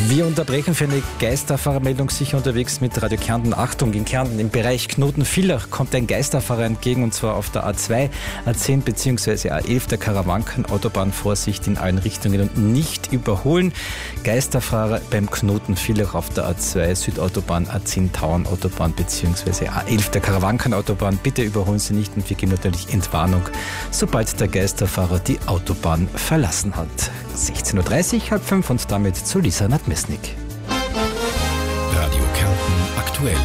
Wir unterbrechen für eine Geisterfahrermeldung sicher unterwegs mit Radio Kärnten. Achtung, in Kärnten im Bereich Knoten-Villach kommt ein Geisterfahrer entgegen, und zwar auf der A2, A10 bzw. A11 der Karawanken-Autobahn. Vorsicht in allen Richtungen und nicht überholen. Geisterfahrer beim Knoten-Villach auf der A2 Südautobahn, A10 Tauernautobahn bzw. A11 der Karawanken-Autobahn. Bitte überholen Sie nicht und wir geben natürlich Entwarnung, sobald der Geisterfahrer die Autobahn verlassen hat. 16.30 Uhr, 4:30 und damit zu Lisa Nadmesnik. Radio Kärnten aktuell.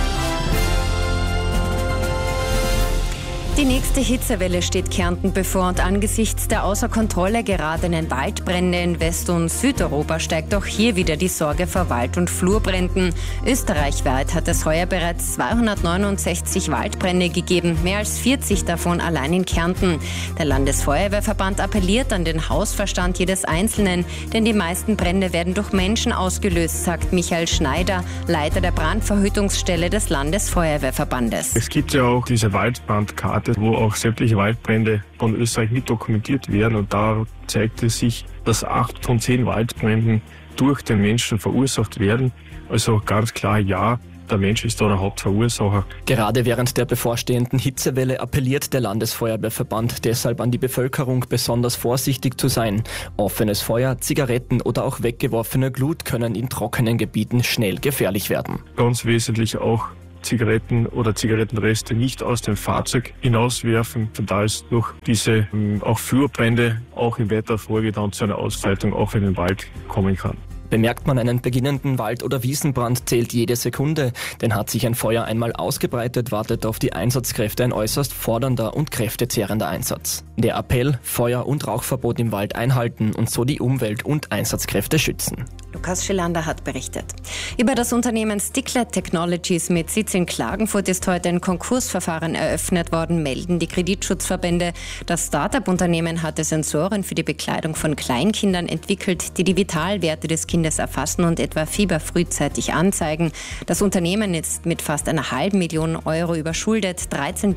Die nächste Hitzewelle steht Kärnten bevor und angesichts der außer Kontrolle geratenen Waldbrände in West- und Südeuropa steigt auch hier wieder die Sorge vor Wald- und Flurbränden. Österreichweit hat es heuer bereits 269 Waldbrände gegeben, mehr als 40 davon allein in Kärnten. Der Landesfeuerwehrverband appelliert an den Hausverstand jedes Einzelnen, denn die meisten Brände werden durch Menschen ausgelöst, sagt Michael Schneider, Leiter der Brandverhütungsstelle des Landesfeuerwehrverbandes. Es gibt ja auch diese Waldbrandkarte, wo auch sämtliche Waldbrände von Österreich mit dokumentiert werden, und da zeigt es sich, dass 8 von 10 Waldbränden durch den Menschen verursacht werden. Also ganz klar, ja, der Mensch ist da der Hauptverursacher. Gerade während der bevorstehenden Hitzewelle appelliert der Landesfeuerwehrverband deshalb an die Bevölkerung, besonders vorsichtig zu sein. Offenes Feuer, Zigaretten oder auch weggeworfene Glut können in trockenen Gebieten schnell gefährlich werden. Ganz wesentlich auch Zigaretten oder Zigarettenreste nicht aus dem Fahrzeug hinauswerfen. Da ist durch diese auch Flurbrände auch in weiterer Folge dann zu einer Ausbreitung auch in den Wald kommen kann. Bemerkt man einen beginnenden Wald- oder Wiesenbrand, zählt jede Sekunde. Denn hat sich ein Feuer einmal ausgebreitet, wartet auf die Einsatzkräfte ein äußerst fordernder und kräftezehrender Einsatz. Der Appell: Feuer- und Rauchverbot im Wald einhalten und so die Umwelt und Einsatzkräfte schützen. Lukas Schillander hat berichtet. Über das Unternehmen Stickler Technologies mit Sitz in Klagenfurt ist heute ein Konkursverfahren eröffnet worden, melden die Kreditschutzverbände. Das Start-up-Unternehmen hatte Sensoren für die Bekleidung von Kleinkindern entwickelt, die die Vitalwerte des Kindes erfassen und etwa Fieber frühzeitig anzeigen. Das Unternehmen ist mit fast 1,5 Millionen Euro überschuldet. 13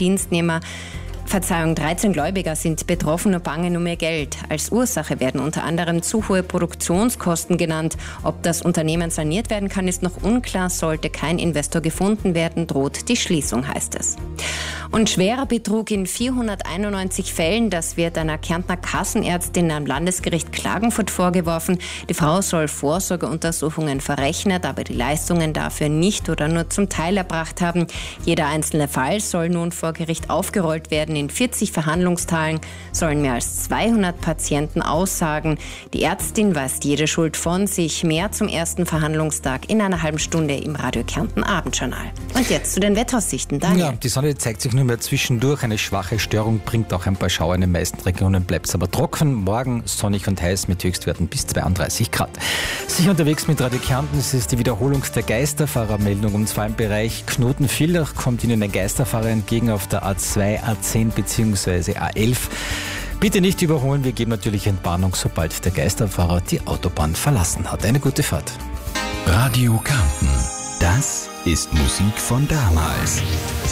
Gläubiger sind betroffen und bangen um ihr Geld. Als Ursache werden unter anderem zu hohe Produktionskosten genannt. Ob das Unternehmen saniert werden kann, ist noch unklar. Sollte kein Investor gefunden werden, droht die Schließung, heißt es. Und schwerer Betrug in 491 Fällen, das wird einer Kärntner Kassenärztin am Landesgericht Klagenfurt vorgeworfen. Die Frau soll Vorsorgeuntersuchungen verrechnet, aber die Leistungen dafür nicht oder nur zum Teil erbracht haben. Jeder einzelne Fall soll nun vor Gericht aufgerollt werden. In 40 Verhandlungstagen sollen mehr als 200 Patienten aussagen. Die Ärztin weist jede Schuld von sich. Mehr zum ersten Verhandlungstag in einer halben Stunde im Radio Kärnten Abendjournal. Und jetzt zu den Wetteraussichten. Daniel. Ja, die Sonne zeigt sich nur mehr zwischendurch. Eine schwache Störung bringt auch ein paar Schauer in den meisten Regionen, bleibt es aber trocken. Morgen sonnig und heiß mit Höchstwerten bis 32 Grad. Sicher unterwegs mit Radio Kärnten, es ist die Wiederholung der Geisterfahrermeldung. Und zwar im Bereich Knoten-Villach kommt Ihnen ein Geisterfahrer entgegen auf der A2, A10 bzw. A11. Bitte nicht überholen, wir geben natürlich Entwarnung, sobald der Geisterfahrer die Autobahn verlassen hat. Eine gute Fahrt. Radio Kärnten. Das ist Musik von damals.